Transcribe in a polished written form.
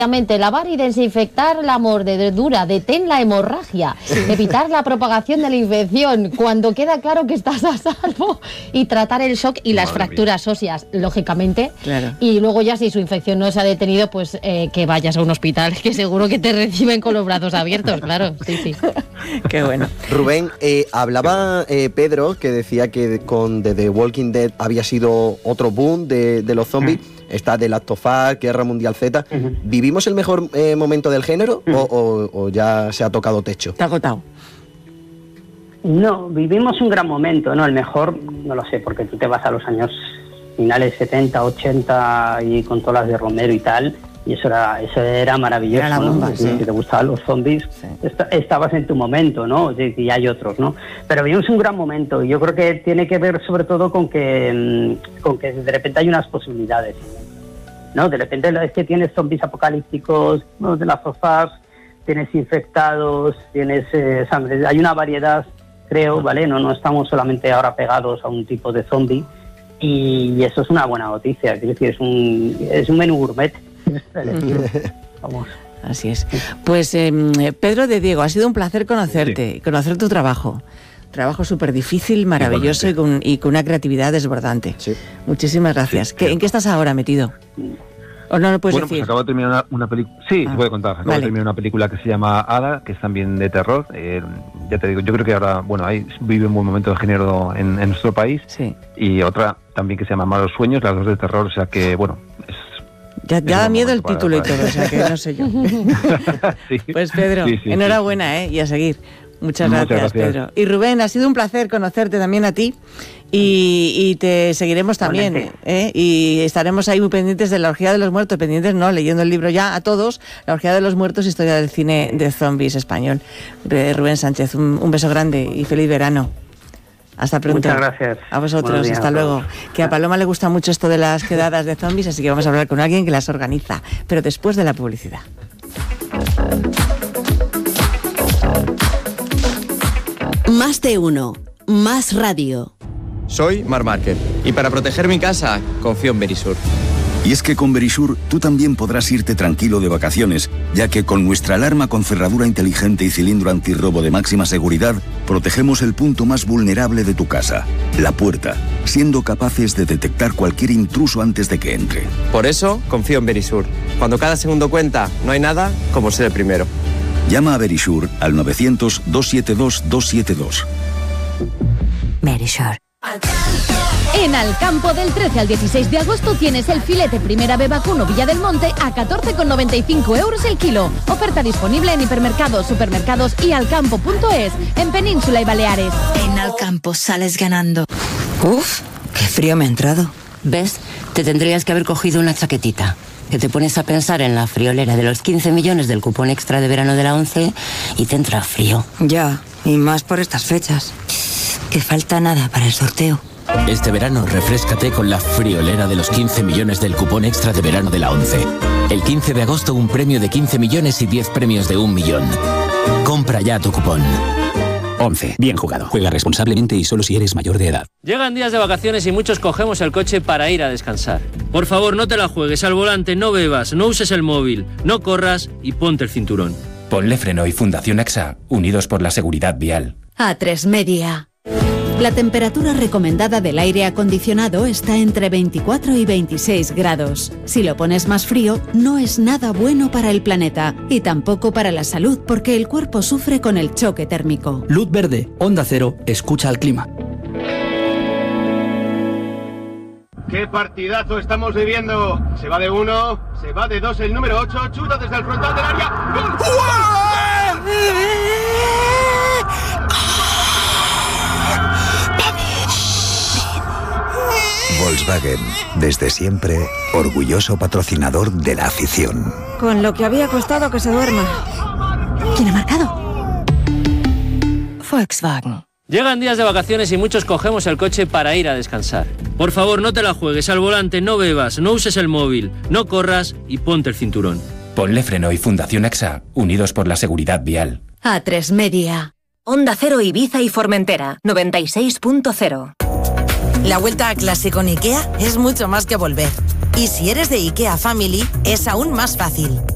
Lavar y desinfectar la mordedura, detén la hemorragia, evitar la propagación de la infección cuando queda claro que estás a salvo y tratar el shock y las fracturas óseas, lógicamente. Claro. Y luego ya si su infección no se ha detenido, pues que vayas a un hospital, que seguro que te reciben con los brazos abiertos, claro. Sí. Qué bueno. Rubén, hablaba Pedro, que decía que con The Walking Dead había sido otro boom de los zombies. Está The Last of Us, Guerra Mundial Z. ¿Vivimos el mejor momento del género o ya se ha tocado techo? Está agotado. No, vivimos un gran momento, ¿no? El mejor, no lo sé, porque tú te vas a los años finales 70, 80 y con todas las de Romero y tal, y eso era maravilloso. Era la bomba, ¿no? sí. Si te gustaban los zombies, sí. Estabas en tu momento, ¿no? Y hay otros, ¿no? Pero vivimos un gran momento y yo creo que tiene que ver sobre todo con que de repente hay unas posibilidades, ¿no? De repente es que tienes zombies apocalípticos, ¿no? De las sofás, tienes infectados, tienes hay una variedad, creo, ¿vale? No estamos solamente ahora pegados a un tipo de zombie y eso es una buena noticia. Es decir, es un menú gourmet. Vamos. Así es. Pues Pedro de Diego, ha sido un placer conocerte, conocer tu trabajo. Trabajo súper difícil, maravilloso y con una creatividad desbordante. Sí. Muchísimas gracias. ¿En qué estás ahora metido? ¿O no lo puedes decir? Pues acabo de terminar una película. Sí, te puedo contar. Acabo de terminar una película que se llama Ada, que es también de terror. Ya te digo, yo creo que ahora, vive un buen momento de género en nuestro país. Sí. Y otra también que se llama Malos Sueños, las dos de terror, o sea que, Ya da miedo el título y todo, o sea que no sé yo. Sí. Pues Pedro, enhorabuena, y a seguir. Muchas gracias, Pedro. Y Rubén, ha sido un placer conocerte también a ti y te seguiremos también, y estaremos ahí muy pendientes de la Orgía de los Muertos, leyendo el libro ya a todos, la Orgía de los Muertos, historia del cine de zombies español. Rubén Sánchez, un beso grande y feliz verano. Hasta pronto. Muchas gracias. A vosotros, hasta luego. Que a Paloma le gusta mucho esto de las quedadas de zombies, así que vamos a hablar con alguien que las organiza, pero después de la publicidad. Más de uno, más radio. Soy Marc Márquez y para proteger mi casa confío en Verisur. Y es que con Verisur tú también podrás irte tranquilo de vacaciones, ya que con nuestra alarma con cerradura inteligente y cilindro antirrobo de máxima seguridad, protegemos el punto más vulnerable de tu casa, la puerta, siendo capaces de detectar cualquier intruso antes de que entre. Por eso confío en Verisur. Cuando cada segundo cuenta, no hay nada como ser el primero. Llama a Verisur al 900-272-272. Verisur. En Alcampo, del 13 al 16 de agosto tienes el filete Primera B vacuno Villa del Monte a 14,95 € el kilo. Oferta disponible en hipermercados, supermercados y alcampo.es, en Península y Baleares. En Alcampo sales ganando. Uf, qué frío me ha entrado. ¿Ves? Te tendrías que haber cogido una chaquetita. Que te pones a pensar en la friolera de los 15 millones del cupón extra de verano de la 11 y te entra frío. Ya, y más por estas fechas. Que falta nada para el sorteo. Este verano refréscate con la friolera de los 15 millones del cupón extra de verano de la 11. El 15 de agosto un premio de 15 millones y 10 premios de 1 millón. Compra ya tu cupón. 11. Bien jugado. Juega responsablemente y solo si eres mayor de edad. Llegan días de vacaciones y muchos cogemos el coche para ir a descansar. Por favor, no te la juegues al volante, no bebas, no uses el móvil, no corras y ponte el cinturón. Ponle Freno y Fundación AXA, unidos por la seguridad vial. A3 Media. La temperatura recomendada del aire acondicionado está entre 24 y 26 grados. Si lo pones más frío, no es nada bueno para el planeta y tampoco para la salud, porque el cuerpo sufre con el choque térmico. Luz verde, Onda Cero, escucha al clima. ¡Qué partidazo estamos viviendo! Se va de 1, se va de 2 el número 8, chuta desde el frontal del área. ¡Gol! Volkswagen, desde siempre, orgulloso patrocinador de la afición. Con lo que había costado que se duerma. ¿Quién ha marcado? Volkswagen. Llegan días de vacaciones y muchos cogemos el coche para ir a descansar. Por favor, no te la juegues al volante, no bebas, no uses el móvil, no corras y ponte el cinturón. Ponle Freno y Fundación AXA, unidos por la seguridad vial. A3 Media. Onda Cero Ibiza y Formentera, 96.0. La vuelta a clase con IKEA es mucho más que volver. Y si eres de IKEA Family, es aún más fácil.